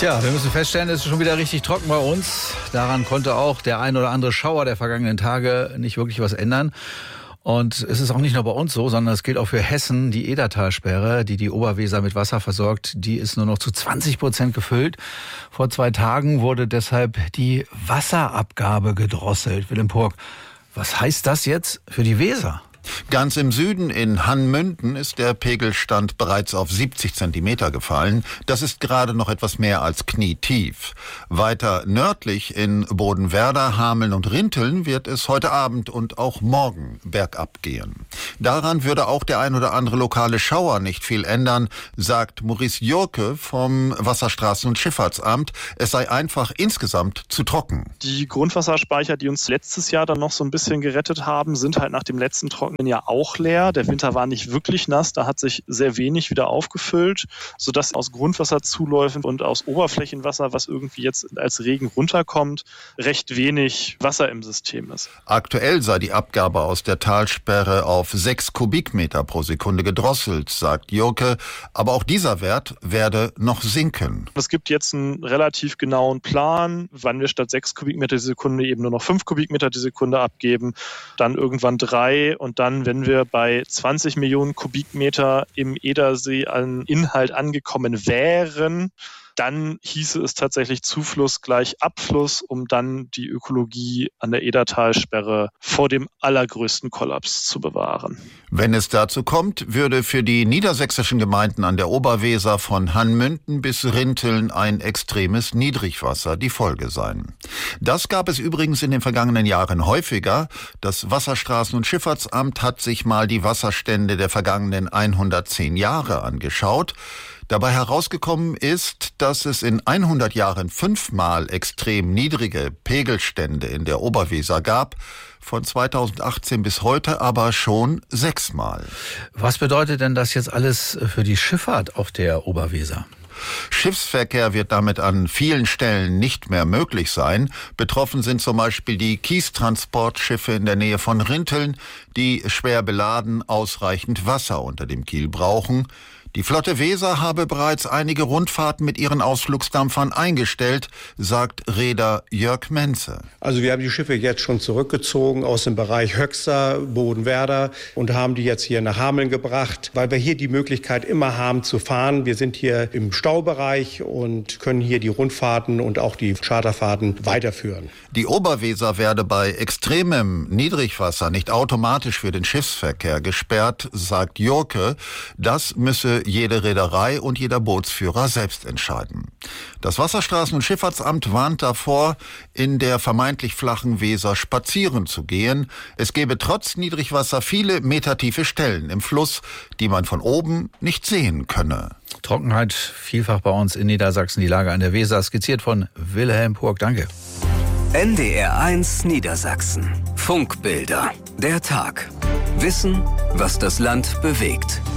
Tja, wir müssen feststellen, es ist schon wieder richtig trocken bei uns. Daran konnte auch der ein oder andere Schauer der vergangenen Tage nicht wirklich was ändern. Und es ist auch nicht nur bei uns so, sondern es gilt auch für Hessen. Die Edertalsperre, die Oberweser mit Wasser versorgt, die ist nur noch zu 20% gefüllt. Vor 2 Tagen wurde deshalb die Wasserabgabe gedrosselt. Willem Purk, was heißt das jetzt für die Weser? Ganz im Süden in Hanmünden ist der Pegelstand bereits auf 70 Zentimeter gefallen. Das ist gerade noch etwas mehr als knietief. Weiter nördlich in Bodenwerder, Hameln und Rinteln wird es heute Abend und auch morgen bergab gehen. Daran würde auch der ein oder andere lokale Schauer nicht viel ändern, sagt Maurice Jurke vom Wasserstraßen- und Schifffahrtsamt. Es sei einfach insgesamt zu trocken. Die Grundwasserspeicher, die uns letztes Jahr dann noch so ein bisschen gerettet haben, sind halt nach dem letzten trockenen Jahr auch leer. Der Winter war nicht wirklich nass, da hat sich sehr wenig wieder aufgefüllt, sodass aus Grundwasserzuläufen und aus Oberflächenwasser, was irgendwie jetzt als Regen runterkommt, recht wenig Wasser im System ist. Aktuell sei die Abgabe aus der Talsperre auf 6 Kubikmeter pro Sekunde gedrosselt, sagt Jurke, aber auch dieser Wert werde noch sinken. Es gibt jetzt einen relativ genauen Plan, wann wir statt 6 Kubikmeter die Sekunde eben nur noch 5 Kubikmeter die Sekunde abgeben, dann irgendwann 3 und dann, wenn wir bei 20 Millionen Kubikmeter im Edersee an Inhalt angekommen wären, dann hieße es tatsächlich Zufluss gleich Abfluss, um dann die Ökologie an der Edertalsperre vor dem allergrößten Kollaps zu bewahren. Wenn es dazu kommt, würde für die niedersächsischen Gemeinden an der Oberweser von Hanmünden bis Rinteln ein extremes Niedrigwasser die Folge sein. Das gab es übrigens in den vergangenen Jahren häufiger. Das Wasserstraßen- und Schifffahrtsamt hat sich mal die Wasserstände der vergangenen 110 Jahre angeschaut. Dabei herausgekommen ist, dass es in 100 Jahren 5-mal extrem niedrige Pegelstände in der Oberweser gab, von 2018 bis heute aber schon 6-mal. Was bedeutet denn das jetzt alles für die Schifffahrt auf der Oberweser? Schiffsverkehr wird damit an vielen Stellen nicht mehr möglich sein. Betroffen sind zum Beispiel die Kiestransportschiffe in der Nähe von Rinteln, die schwer beladen ausreichend Wasser unter dem Kiel brauchen. Die Flotte Weser habe bereits einige Rundfahrten mit ihren Ausflugsdampfern eingestellt, sagt Reeder Jörg Menze. Also wir haben die Schiffe jetzt schon zurückgezogen aus dem Bereich Höxter, Bodenwerder und haben die jetzt hier nach Hameln gebracht, weil wir hier die Möglichkeit immer haben zu fahren. Wir sind hier im Staubereich und können hier die Rundfahrten und auch die Charterfahrten weiterführen. Die Oberweser werde bei extremem Niedrigwasser nicht automatisch für den Schiffsverkehr gesperrt, sagt Jurke. Das müsse jede Reederei und jeder Bootsführer selbst entscheiden. Das Wasserstraßen- und Schifffahrtsamt warnt davor, in der vermeintlich flachen Weser spazieren zu gehen. Es gebe trotz Niedrigwasser viele metertiefe Stellen im Fluss, die man von oben nicht sehen könne. Trockenheit vielfach bei uns in Niedersachsen, die Lage an der Weser, skizziert von Wilhelm Purk. Danke. NDR1 Niedersachsen. Funkbilder. Der Tag. Wissen, was das Land bewegt.